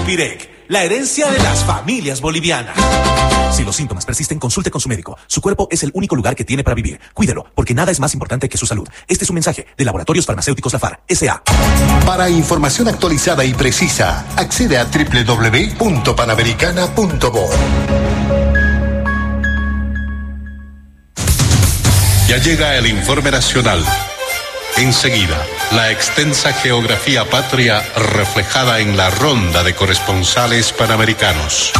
Almirec, la herencia de las familias bolivianas. Si los síntomas persisten, consulte con su médico. Su cuerpo es el único lugar que tiene para vivir. Cuídelo, porque nada es más importante que su salud. Este es un mensaje de Laboratorios Farmacéuticos Lafar, S.A. Para información actualizada y precisa, accede a www.panamericana.bo. Ya llega el informe nacional. Enseguida, la extensa geografía patria reflejada en la ronda de corresponsales panamericanos.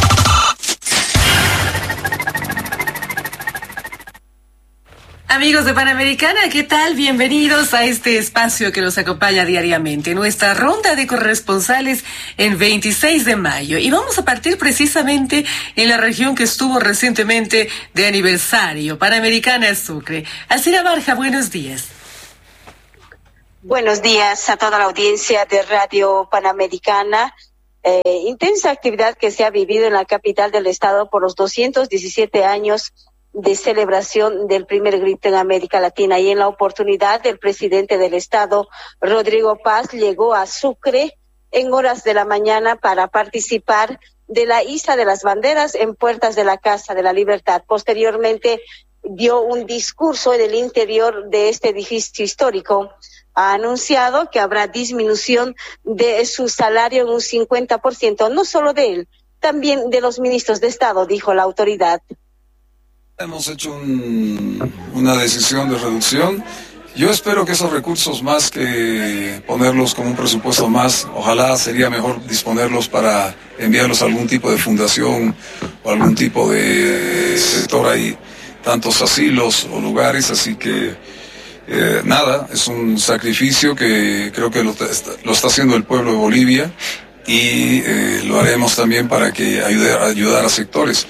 Amigos de Panamericana, ¿qué tal? Bienvenidos a este espacio que nos acompaña diariamente, nuestra ronda de corresponsales en 26 de mayo. Y vamos a partir precisamente en la región que estuvo recientemente de aniversario, Panamericana Sucre. Alcira Barja, buenos días. Buenos días a toda la audiencia de Radio Panamericana. Intensa actividad que se ha vivido en la capital del estado por los 217 años de celebración del primer grito en América Latina, y en la oportunidad el presidente del estado, Rodrigo Paz, llegó a Sucre en horas de la mañana para participar de la iza de las banderas en puertas de la Casa de la Libertad. Posteriormente dio un discurso en el interior de este edificio histórico. Ha anunciado que habrá disminución de su salario en un 50%, no solo de él, también de los ministros de Estado, dijo la autoridad. Hemos hecho una decisión de reducción. Yo espero que esos recursos, más que ponerlos como un presupuesto más, ojalá sería mejor disponerlos para enviarlos a algún tipo de fundación o algún tipo de sector. Hay tantos asilos o lugares, así que nada, es un sacrificio que creo que lo está haciendo el pueblo de Bolivia, y lo haremos también para que ayudar a sectores.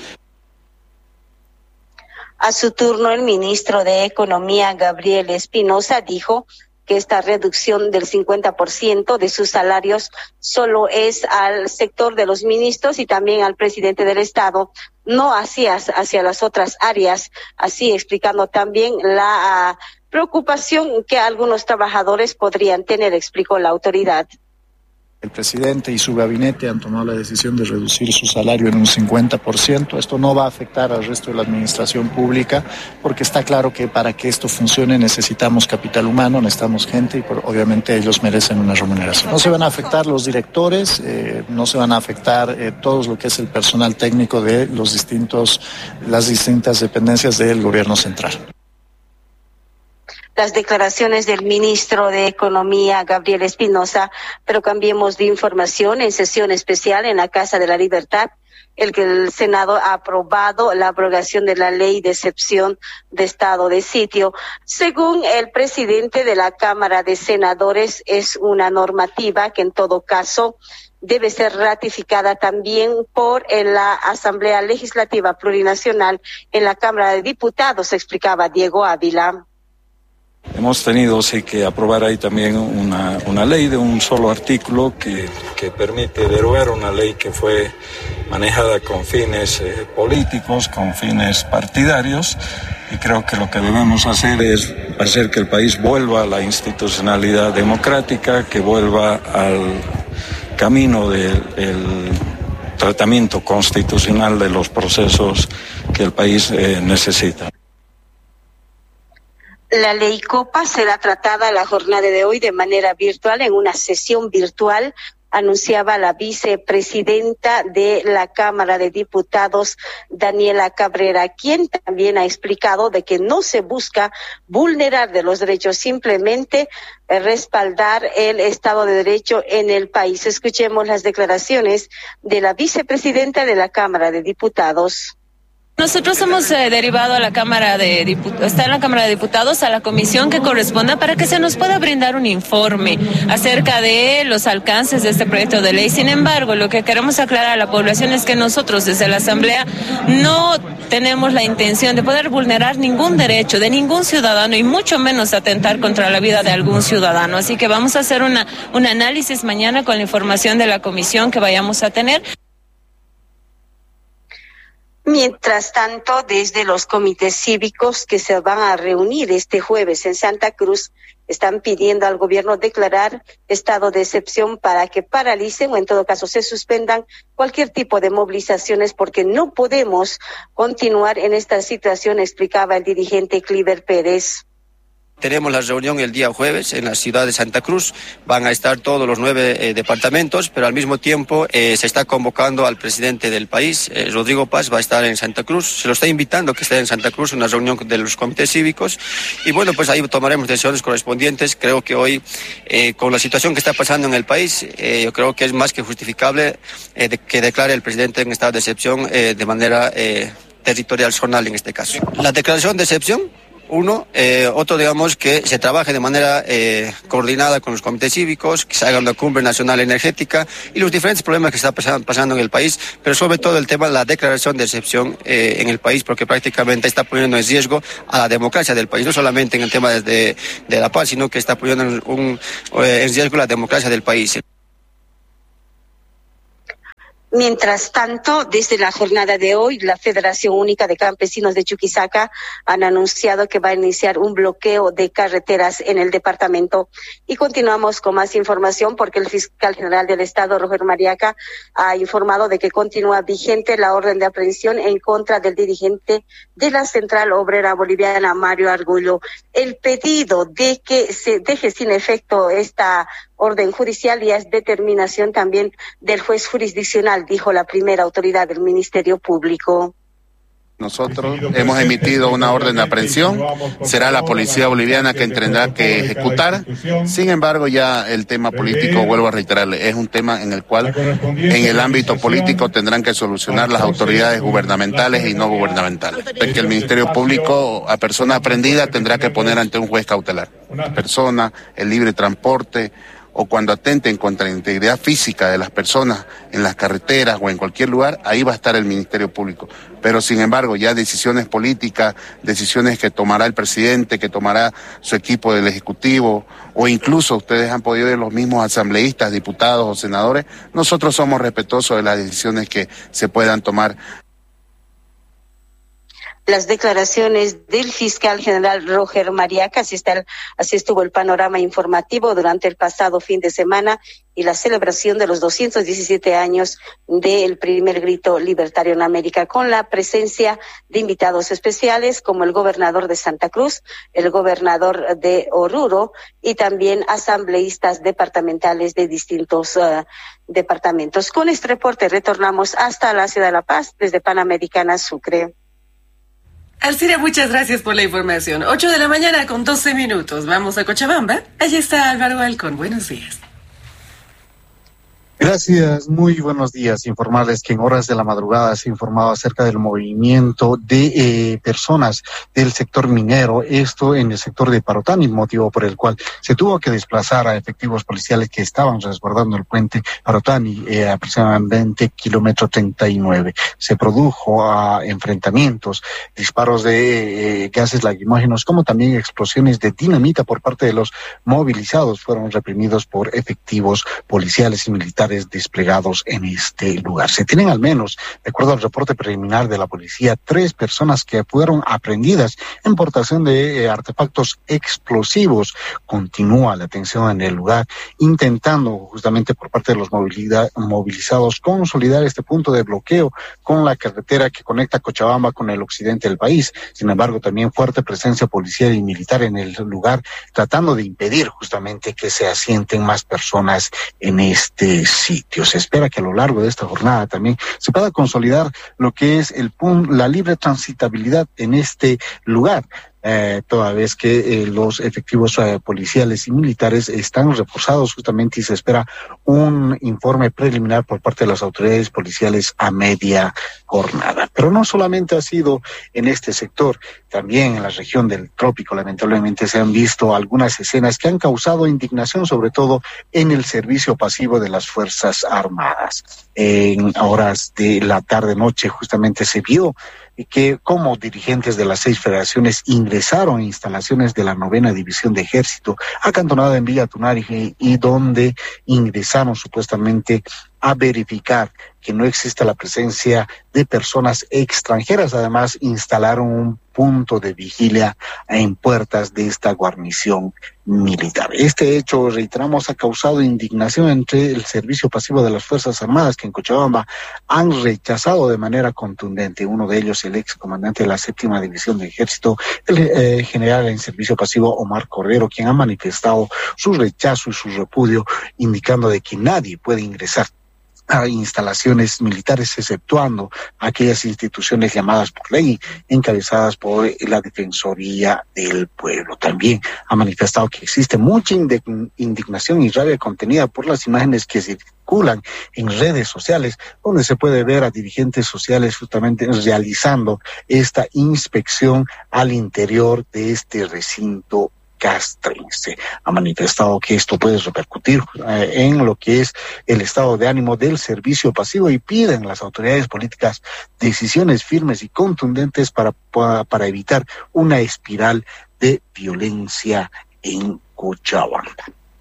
A su turno, el ministro de Economía, Gabriel Espinosa, dijo que esta reducción del 50% de sus salarios solo es al sector de los ministros y también al presidente del Estado, no hacia las otras áreas, así explicando también la preocupación que algunos trabajadores podrían tener, explicó la autoridad. El presidente y su gabinete han tomado la decisión de reducir su salario en un 50%. Esto no va a afectar al resto de la administración pública, porque está claro que para que esto funcione necesitamos capital humano, necesitamos gente, y obviamente ellos merecen una remuneración. No se van a afectar los directores, no se van a afectar todo lo que es el personal técnico de las distintas dependencias del gobierno central. Las declaraciones del ministro de Economía, Gabriel Espinosa, pero cambiemos de información. En sesión especial en la Casa de la Libertad, el Senado ha aprobado la abrogación de la ley de excepción de estado de sitio. Según el presidente de la Cámara de Senadores, es una normativa que en todo caso debe ser ratificada también por la Asamblea Legislativa Plurinacional en la Cámara de Diputados, explicaba Diego Ávila. Hemos tenido sí que aprobar ahí también una ley de un solo artículo que permite derogar una ley que fue manejada con fines políticos, con fines partidarios, y creo que lo que debemos hacer es hacer que el país vuelva a la institucionalidad democrática, que vuelva al camino del tratamiento constitucional de los procesos que el país necesita. La ley Copa será tratada la jornada de hoy de manera virtual, en una sesión virtual, anunciaba la vicepresidenta de la Cámara de Diputados, Daniela Cabrera, quien también ha explicado de que no se busca vulnerar de los derechos, simplemente respaldar el Estado de Derecho en el país. Escuchemos las declaraciones de la vicepresidenta de la Cámara de Diputados. Nosotros hemos derivado a la Cámara de Diputados, está en la Cámara de Diputados, a la comisión que corresponda para que se nos pueda brindar un informe acerca de los alcances de este proyecto de ley. Sin embargo, lo que queremos aclarar a la población es que nosotros desde la Asamblea no tenemos la intención de poder vulnerar ningún derecho de ningún ciudadano, y mucho menos atentar contra la vida de algún ciudadano. Así que vamos a hacer un análisis mañana con la información de la comisión que vayamos a tener. Mientras tanto, desde los comités cívicos que se van a reunir este jueves en Santa Cruz, están pidiendo al gobierno declarar estado de excepción para que paralicen o en todo caso se suspendan cualquier tipo de movilizaciones porque no podemos continuar en esta situación, explicaba el dirigente Cliver Pérez. Tenemos la reunión el día jueves en la ciudad de Santa Cruz. Van a estar todos los 9 departamentos, pero al mismo tiempo se está convocando al presidente del país, Rodrigo Paz, va a estar en Santa Cruz. Se lo está invitando que esté en Santa Cruz, una reunión de los comités cívicos. Y bueno, pues ahí tomaremos decisiones correspondientes. Creo que hoy, con la situación que está pasando en el país, yo creo que es más que justificable que declare el presidente en estado de excepción de manera territorial zonal en este caso. La declaración de excepción. Otro, digamos, que se trabaje de manera coordinada con los comités cívicos, que se haga una cumbre nacional energética y los diferentes problemas que están pasando en el país, pero sobre todo el tema de la declaración de excepción en el país, porque prácticamente está poniendo en riesgo a la democracia del país, no solamente en el tema de la paz, sino que está poniendo en riesgo la democracia del país. Mientras tanto, desde la jornada de hoy, la Federación Única de Campesinos de Chuquisaca han anunciado que va a iniciar un bloqueo de carreteras en el departamento. Y continuamos con más información porque el fiscal general del Estado, Roger Mariaca, ha informado de que continúa vigente la orden de aprehensión en contra del dirigente de la Central Obrera Boliviana, Mario Argullo. El pedido de que se deje sin efecto esta orden judicial y es determinación también del juez jurisdiccional, dijo la primera autoridad del Ministerio Público. Nosotros hemos emitido una orden de aprehensión, será la policía boliviana quien tendrá que ejecutar. Sin embargo, ya el tema político, vuelvo a reiterarle, es un tema en el cual en el ámbito político tendrán que solucionar las autoridades gubernamentales y no gubernamentales. Que el Ministerio Público a persona aprehendida tendrá que poner ante un juez cautelar. La persona, el libre transporte, o cuando atenten contra la integridad física de las personas en las carreteras o en cualquier lugar, ahí va a estar el Ministerio Público. Pero sin embargo, ya decisiones políticas, decisiones que tomará el presidente, que tomará su equipo del Ejecutivo, o incluso ustedes han podido ver los mismos asambleístas, diputados o senadores, nosotros somos respetuosos de las decisiones que se puedan tomar. Las declaraciones del fiscal general Roger Mariaca, así estuvo el panorama informativo durante el pasado fin de semana y la celebración de los 217 años del primer grito libertario en América, con la presencia de invitados especiales como el gobernador de Santa Cruz, el gobernador de Oruro y también asambleístas departamentales de distintos departamentos. Con este reporte retornamos hasta la ciudad de La Paz, desde Panamericana, Sucre. Alcira, muchas gracias por la información. 8 de la mañana con 12 minutos. Vamos a Cochabamba. Allí está Álvaro Alcón. Buenos días. Gracias, muy buenos días. Informarles que en horas de la madrugada se informaba acerca del movimiento de personas del sector minero, esto en el sector de Parotani, motivo por el cual se tuvo que desplazar a efectivos policiales que estaban resguardando el puente Parotani, aproximadamente kilómetro 39. Se produjo enfrentamientos, disparos de gases lacrimógenos, como también explosiones de dinamita por parte de los movilizados. Fueron reprimidos por efectivos policiales y militares desplegados en este lugar. Se tienen al menos, de acuerdo al reporte preliminar de la policía, 3 personas que fueron aprehendidas en portación de artefactos explosivos. Continúa la atención en el lugar, intentando justamente por parte de los movilizados consolidar este punto de bloqueo con la carretera que conecta Cochabamba con el occidente del país. Sin embargo, también fuerte presencia policial y militar en el lugar, tratando de impedir justamente que se asienten más personas en este sitio. Se espera que a lo largo de esta jornada también se pueda consolidar lo que es la libre transitabilidad en este lugar. Toda vez que los efectivos policiales y militares están reforzados justamente y se espera un informe preliminar por parte de las autoridades policiales a media jornada. Pero no solamente ha sido en este sector, también en la región del trópico lamentablemente se han visto algunas escenas que han causado indignación, sobre todo en el servicio pasivo de las Fuerzas Armadas. En horas de la tarde-noche justamente se vio que como dirigentes de las 6 federaciones ingresaron a instalaciones de la 9ª División de Ejército, acantonada en Villa Tunari, y donde ingresaron supuestamente a verificar que no exista la presencia de personas extranjeras. Además, instalaron un punto de vigilia en puertas de esta guarnición militar. Este hecho, reiteramos, ha causado indignación entre el servicio pasivo de las Fuerzas Armadas, que en Cochabamba han rechazado de manera contundente. Uno de ellos, el ex comandante de la 7ª División de Ejército, el general en servicio pasivo Omar Cordero, quien ha manifestado su rechazo y su repudio, indicando de que nadie puede ingresar a instalaciones militares, exceptuando aquellas instituciones llamadas por ley, encabezadas por la Defensoría del Pueblo. También ha manifestado que existe mucha indignación y rabia contenida por las imágenes que circulan en redes sociales, donde se puede ver a dirigentes sociales justamente realizando esta inspección al interior de este recinto castrense. Ha manifestado que esto puede repercutir en lo que es el estado de ánimo del servicio pasivo y piden a las autoridades políticas decisiones firmes y contundentes para evitar una espiral de violencia en Cochabamba.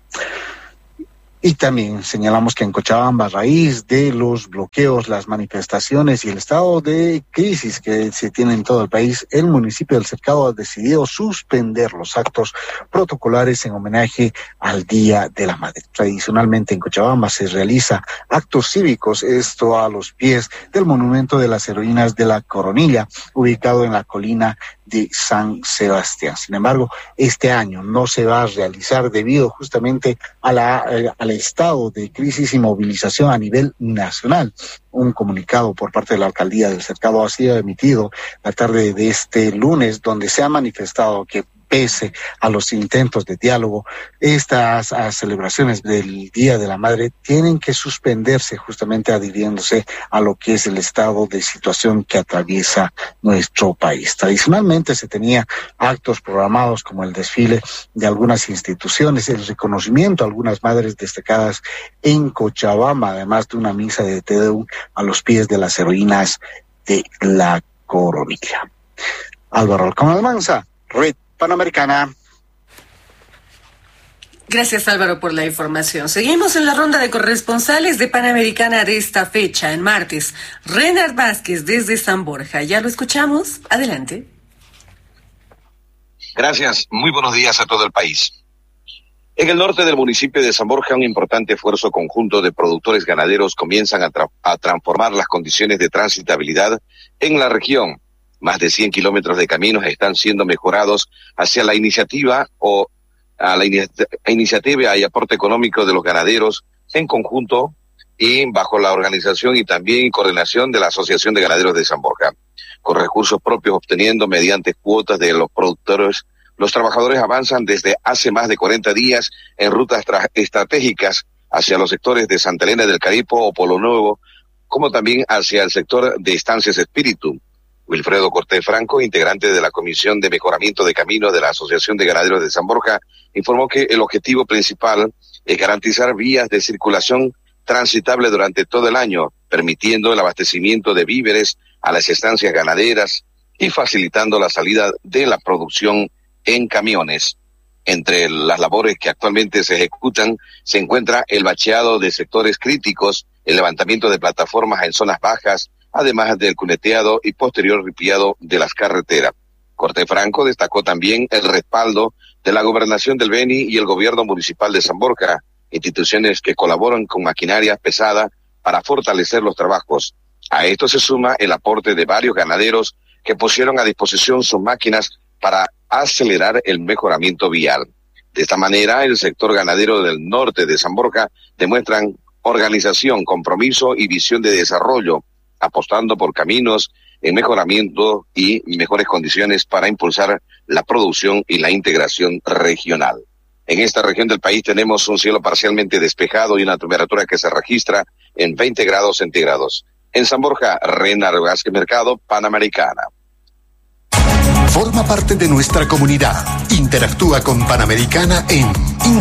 Y también señalamos que en Cochabamba, a raíz de los bloqueos, las manifestaciones y el estado de crisis que se tiene en todo el país, el municipio del Cercado ha decidido suspender los actos protocolares en homenaje al Día de la Madre. Tradicionalmente en Cochabamba se realiza actos cívicos, esto a los pies del monumento de las heroínas de la Coronilla, ubicado en la colina de San Sebastián. Sin embargo, este año no se va a realizar debido justamente al estado de crisis y movilización a nivel nacional. Un comunicado por parte de la alcaldía del Cercado ha sido emitido la tarde de este lunes, donde se ha manifestado que pese a los intentos de diálogo, estas celebraciones del Día de la Madre tienen que suspenderse, justamente adhiriéndose a lo que es el estado de situación que atraviesa nuestro país. Tradicionalmente se tenía actos programados como el desfile de algunas instituciones, el reconocimiento a algunas madres destacadas en Cochabamba, además de una misa de Te Deum a los pies de las heroínas de la Coronilla. Álvaro Alcón Almanza, Red Panamericana. Gracias, Álvaro, por la información. Seguimos en la ronda de corresponsales de Panamericana de esta fecha, en martes. Renard Vázquez, desde San Borja. ¿Ya lo escuchamos? Adelante. Gracias. Muy buenos días a todo el país. En el norte del municipio de San Borja, un importante esfuerzo conjunto de productores ganaderos comienzan a transformar las condiciones de transitabilidad en la región. Más de 100 kilómetros de caminos están siendo mejorados hacia la iniciativa y aporte económico de los ganaderos en conjunto y bajo la organización y también coordinación de la Asociación de Ganaderos de San Borja. Con recursos propios obteniendo mediante cuotas de los productores, los trabajadores avanzan desde hace más de 40 días en rutas estratégicas hacia los sectores de Santa Elena del Caripo o Polo Nuevo, como también hacia el sector de Estancias Espíritu. Wilfredo Cortés Franco, integrante de la Comisión de Mejoramiento de Caminos de la Asociación de Ganaderos de San Borja, informó que el objetivo principal es garantizar vías de circulación transitable durante todo el año, permitiendo el abastecimiento de víveres a las estancias ganaderas y facilitando la salida de la producción en camiones. Entre las labores que actualmente se ejecutan se encuentra el bacheado de sectores críticos, el levantamiento de plataformas en zonas bajas, además del cuneteado y posterior ripiado de las carreteras. Cortés Franco destacó también el respaldo de la Gobernación del Beni y el Gobierno Municipal de San Borja, instituciones que colaboran con maquinaria pesada para fortalecer los trabajos. A esto se suma el aporte de varios ganaderos que pusieron a disposición sus máquinas para acelerar el mejoramiento vial. De esta manera, el sector ganadero del norte de San Borja demuestran organización, compromiso y visión de desarrollo, apostando por caminos en mejoramiento y mejores condiciones para impulsar la producción y la integración regional. En esta región del país tenemos un cielo parcialmente despejado y una temperatura que se registra en 20 grados centígrados. En San Borja, Renard Vázquez Mercado, Panamericana. Forma parte de nuestra comunidad. Interactúa con Panamericana en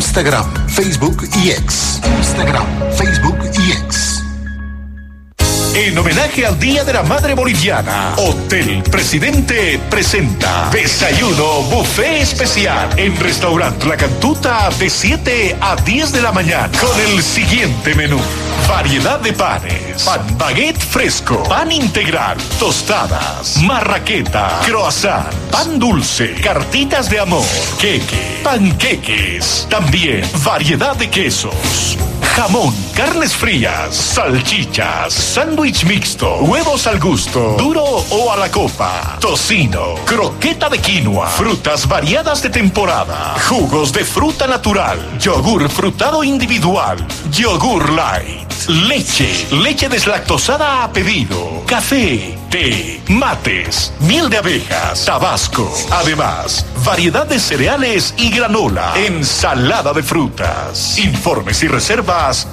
Instagram, Facebook y X. En homenaje al Día de la Madre Boliviana, Hotel Presidente presenta Desayuno Buffet Especial en Restaurante La Cantuta de 7 a 10 de la mañana con el siguiente menú. Variedad de panes, pan baguette fresco, pan integral, tostadas, marraqueta, croissant, pan dulce, cartitas de amor, queque, panqueques, también variedad de quesos, jamón, carnes frías, salchichas, sándwich mixto, huevos al gusto, duro o a la copa, tocino, croqueta de quinoa, frutas variadas de temporada, jugos de fruta natural, yogur frutado individual, yogur light, leche deslactosada a pedido, café, té, mates, miel de abejas, tabasco. Además, variedad de cereales y granola, ensalada de frutas. Informes y reservas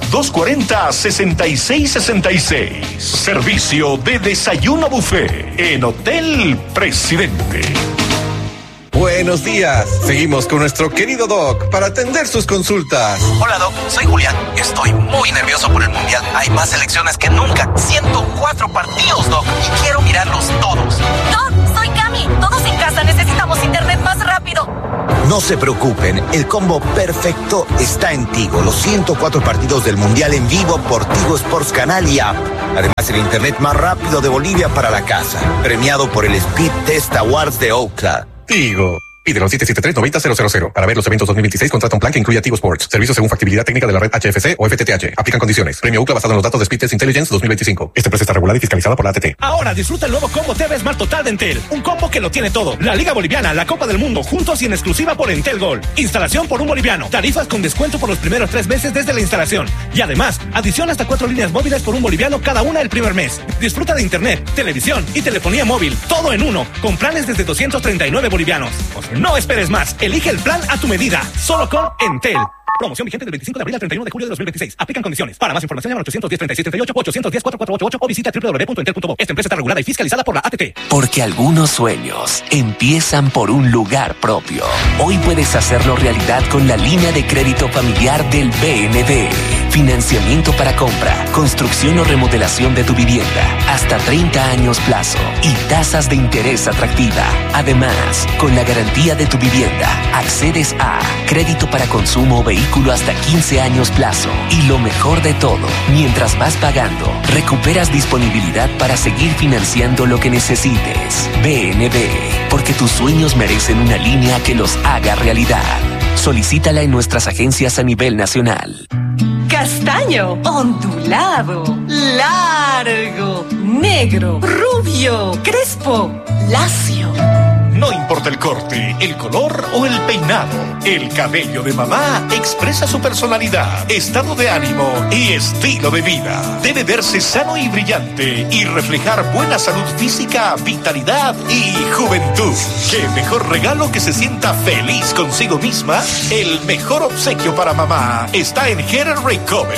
240-6666. Servicio de desayuno buffet en Hotel Presidente. Buenos días. Seguimos con nuestro querido Doc para atender sus consultas. Hola, Doc. Soy Julián. Estoy muy nervioso por el Mundial. Hay más selecciones que nunca. 104 partidos, Doc. Y quiero mirarlos todos. Doc, soy Cami. Todos en casa necesitamos internet más rápido. No se preocupen. El combo perfecto está en Tigo. Los 104 partidos del Mundial en vivo por Tigo Sports Canal y App. Además, el internet más rápido de Bolivia para la casa. Premiado por el Speed Test Awards de Ookla. Tigo. Pídelo al 773-90-000. Para ver los eventos 2026, contrata un plan que incluya Tigo Sports. Servicio según factibilidad técnica de la red HFC o FTTH. Aplican condiciones. Premio UCLA basado en los datos de Speed Test Intelligence 2025. Esta empresa está regulada y fiscalizada por la ATT. Ahora disfruta el nuevo combo TV Smart Total de Entel. Un combo que lo tiene todo. La Liga Boliviana, la Copa del Mundo, juntos y en exclusiva por Entel Gold. Instalación por un boliviano. Tarifas con descuento por los primeros 3 meses desde la instalación. Y además, adición hasta 4 líneas móviles por un boliviano cada una el primer mes. Disfruta de internet, televisión y telefonía móvil. Todo en uno. Con planes desde 239 bolivianos. Pues no esperes más. Elige el plan a tu medida. Solo con Entel. Promoción vigente del 25 de abril al 31 de julio de 2026. Aplican condiciones. Para más información llama al 810-3738 o 810-4488 o visita www.entel.bo. Esta empresa está regulada y fiscalizada por la ATT. Porque algunos sueños empiezan por un lugar propio. Hoy puedes hacerlo realidad con la línea de crédito familiar del BND. Financiamiento para compra, construcción o remodelación de tu vivienda. Hasta 30 años plazo y tasas de interés atractiva. Además, con la garantía de tu vivienda, accedes a crédito para consumo o vehículo hasta 15 años plazo. Y lo mejor de todo, mientras vas pagando, recuperas disponibilidad para seguir financiando lo que necesites. BNB, porque tus sueños merecen una línea que los haga realidad. Solicítala en nuestras agencias a nivel nacional. Castaño, ondulado, largo, negro, rubio, crespo, lacio. No importa el corte, el color o el peinado, el cabello de mamá expresa su personalidad, estado de ánimo y estilo de vida. Debe verse sano y brillante y reflejar buena salud física, vitalidad y juventud. ¿Qué mejor regalo que se sienta feliz consigo misma? El mejor obsequio para mamá está en Hair Recovery.